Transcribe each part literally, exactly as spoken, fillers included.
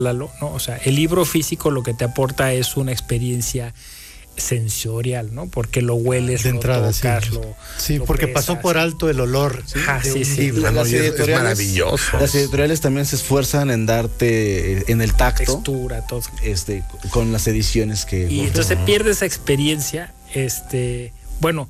¿no? O sea, el libro físico lo que te aporta es una experiencia sensorial, ¿no? Porque lo hueles, de entrada, lo tocas, sí. lo Sí, lo porque presas. pasó por alto el olor. ¿Sí? Ah, de sí, un sí. libro. Las No, y es- es editoriales, maravilloso. Las editoriales también se esfuerzan en darte en el tacto, Textura, todo. este, con las ediciones que. Y entonces pierde esa experiencia, este, bueno,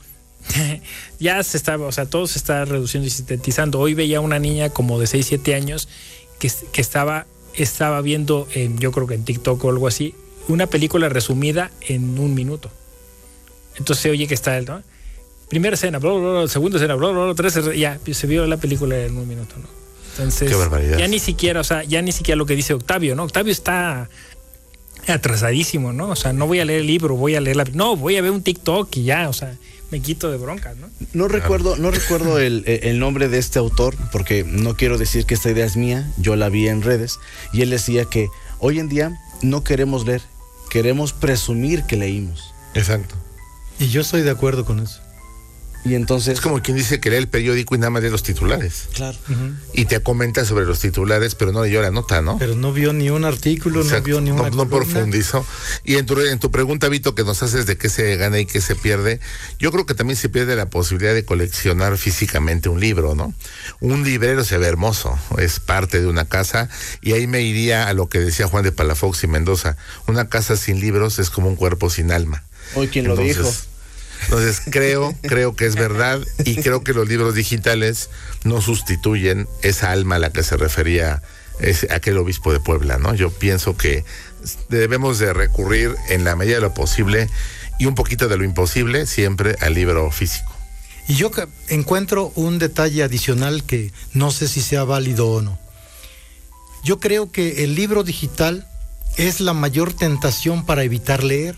ya se está, o sea, todo se está reduciendo y sintetizando. Hoy veía una niña como de seis, siete años que, que estaba, estaba viendo, en, yo creo que en TikTok o algo así, una película resumida en un minuto. Entonces oye que está, ¿no? Primera escena, bla, bla, bla, segunda escena, bla, bla, bla, tres, ya, se vio la película en un minuto, ¿no? Entonces, Qué barbaridad. ya ni siquiera, o sea, ya ni siquiera lo que dice Octavio, ¿no? Octavio está atrasadísimo, ¿no? O sea, no voy a leer el libro, voy a leer la... No, voy a ver un TikTok y ya, o sea, me quito de broncas, ¿no? No recuerdo, no recuerdo el, el nombre de este autor, porque no quiero decir que esta idea es mía, yo la vi en redes, y él decía que hoy en día no queremos leer, queremos presumir que leímos. Exacto. Y yo estoy de acuerdo con eso. Y entonces... Es como quien dice que lee el periódico y nada más lee los titulares. Claro. Uh-huh. Y te comenta sobre los titulares, pero no leyó la nota, ¿no? Pero no vio ni un artículo, Exacto. no vio ni una No, no columna. profundizó. Y en tu, en tu pregunta, Vito, que nos haces de qué se gana y qué se pierde, yo creo que también se pierde la posibilidad de coleccionar físicamente un libro, ¿no? Un librero se ve hermoso, es parte de una casa, y ahí me iría a lo que decía Juan de Palafox y Mendoza: una casa sin libros es como un cuerpo sin alma. Hoy quien lo Entonces, dijo. Entonces creo, creo que es verdad, y creo que los libros digitales no sustituyen esa alma a la que se refería ese, aquel obispo de Puebla, ¿no? Yo pienso que debemos de recurrir en la medida de lo posible y un poquito de lo imposible siempre al libro físico. Y yo ca- encuentro un detalle adicional que no sé si sea válido o no. Yo creo que el libro digital es la mayor tentación para evitar leer.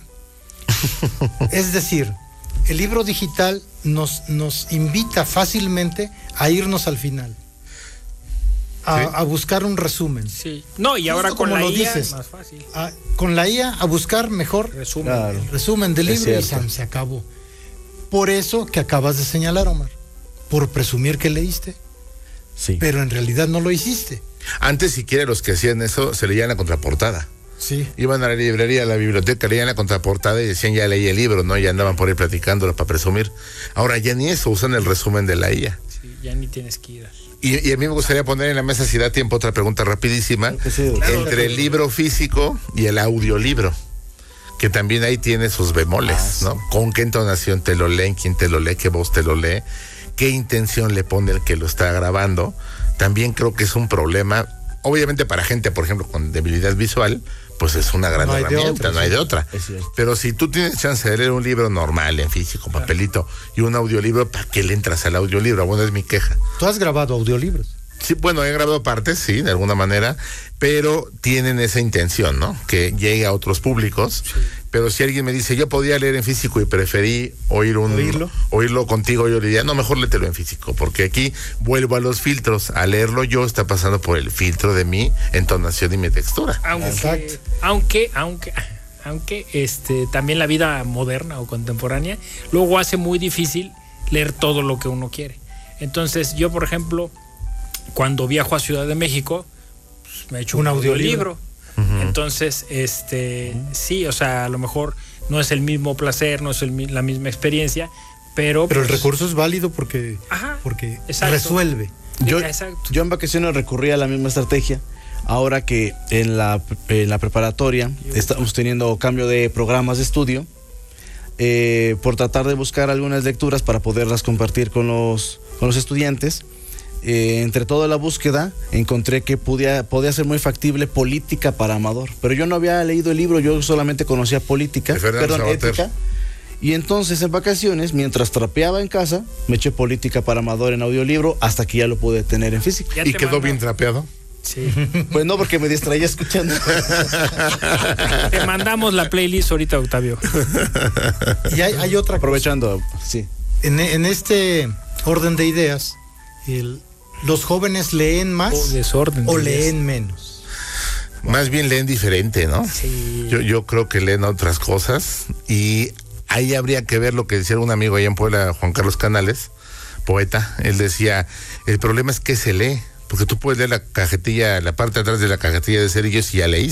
Es decir, el libro digital nos, nos invita fácilmente a irnos al final, a, Sí. a buscar un resumen. Sí. No, y Justo ahora con como la lo I A dices. es más fácil. A- con la I A a buscar mejor Resumen. Claro. el resumen del Es libro y cierto. se, se acabó. Por eso que acabas de señalar, Omar, por presumir que leíste, Sí. pero en realidad no lo hiciste. Antes siquiera los que hacían eso se leían la contraportada. Sí. Iban a la librería, a la biblioteca, leían la contraportada y decían ya leí el libro, ¿no? Y andaban por ahí platicándolo para presumir. Ahora ya ni eso, usan el resumen de la I A. Sí, ya ni tienes que ir. Y, y a mí me gustaría poner en la mesa, si da tiempo, otra pregunta rapidísima, Claro que sí, doctor. entre el libro físico y el audiolibro, que también ahí tiene sus bemoles, Ah, sí. ¿no? Con qué entonación te lo leen, quién te lo lee, qué voz te lo lee, qué intención le pone el que lo está grabando. También creo que es un problema, obviamente para gente, por ejemplo, con debilidad visual, pues es una gran No hay de herramienta, otra, no hay sí. de otra. Es cierto. Pero si tú tienes chance de leer un libro normal, en físico, papelito, y un audiolibro, ¿para qué le entras al audiolibro? Bueno, es mi queja. Tú has grabado audiolibros. Sí, bueno, he grabado partes, sí, de alguna manera, pero tienen esa intención, ¿no? Que llegue a otros públicos. Sí. Pero si alguien me dice, yo podía leer en físico y preferí oír un, ¿Oírlo? oírlo contigo, yo le diría, no, mejor léetelo en físico, porque aquí vuelvo a los filtros. A leerlo yo está pasando por el filtro de mi entonación y mi textura. Aunque, Exacto. aunque, aunque, aunque este, también la vida moderna o contemporánea luego hace muy difícil leer todo lo que uno quiere. Entonces, yo, por ejemplo, cuando viajo a Ciudad de México, pues, me echo un, Un audiolibro. audiolibro. Ujú. Entonces, este, sí, o sea, a lo mejor no es el mismo placer, no es el mi- la misma experiencia, pero... Pero el pues, recurso es válido porque, Ajá, porque exacto. resuelve. Yo, Exacto. yo en vacaciones recurrí a la misma estrategia. Ahora que en la, en la preparatoria estamos teniendo cambio de programas de estudio, eh, por tratar de buscar algunas lecturas para poderlas compartir con los, con los estudiantes, eh, entre toda la búsqueda encontré que podía, podía ser muy factible Política para Amador. Pero yo no había leído el libro, yo solamente conocía política, De Fernando perdón, Sabater. ética. Y entonces en vacaciones, mientras trapeaba en casa, me eché Política para Amador en audiolibro hasta que ya lo pude tener en físico. Ya Y te quedó mando- bien trapeado. Sí. Pues no, porque me distraía escuchando. Te mandamos la playlist ahorita, Octavio. Y hay, hay otra cosa. Aprovechando, sí. En, en este orden de ideas, el- los jóvenes leen más O desorden. o de ideas. leen menos. Más bien leen diferente, ¿no? Sí. Yo, yo creo que leen otras cosas, y ahí habría que ver lo que decía un amigo allá en Puebla, Juan Carlos Canales, poeta. Él decía, el problema es que se lee, Porque tú puedes leer la cajetilla, la parte de atrás de la cajetilla de cerillos y ya leíste.